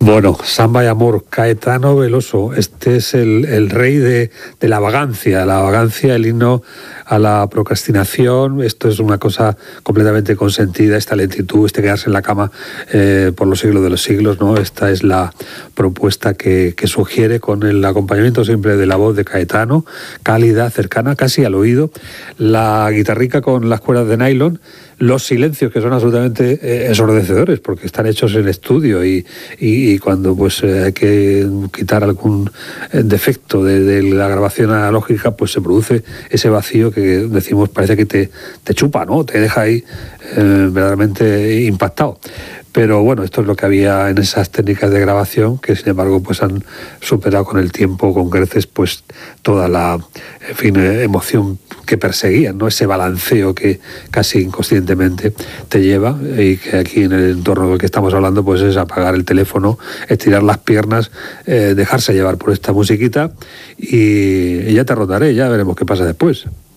Bueno, Samba y Amor, Caetano Veloso, este es el rey de la vagancia, el himno a la procrastinación. Esto es una cosa completamente consentida, esta lentitud, este quedarse en la cama por los siglos de los siglos, ¿no? Esta es la propuesta que sugiere, con el acompañamiento siempre de la voz de Caetano, cálida, cercana, casi al oído, la guitarrica con las cuerdas de nylon, los silencios que son absolutamente ensordecedores porque están hechos en estudio y cuando pues hay que quitar algún defecto de la grabación analógica, pues se produce ese vacío que decimos parece que te chupa, ¿no? Te deja ahí verdaderamente impactado. Pero bueno, esto es lo que había en esas técnicas de grabación, que sin embargo pues han superado con el tiempo, con creces, pues toda la emoción que perseguían, ¿no? Ese balanceo que casi inconscientemente te lleva, y que aquí en el entorno del que estamos hablando pues es apagar el teléfono, estirar las piernas, dejarse llevar por esta musiquita y ya te rotaré, ya veremos qué pasa después.